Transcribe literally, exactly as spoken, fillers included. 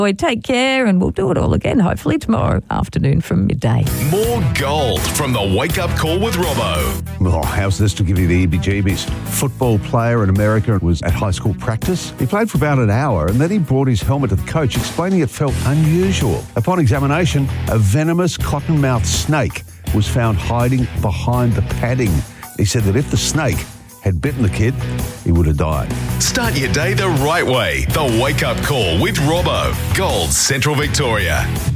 Boy, take care, and we'll do it all again, hopefully, tomorrow afternoon from midday. More gold from the Wake Up Call with Robbo. Oh, how's this to give you the heebie-jeebies? Football player in America was at high school practice. He played for about an hour and then he brought his helmet to the coach, explaining it felt unusual. Upon examination, a venomous cottonmouth snake was found hiding behind the padding. He said that if the snake had bitten the kid, he would have died. Start your day the right way. The Wake Up Call with Robbo. Gold Central Victoria.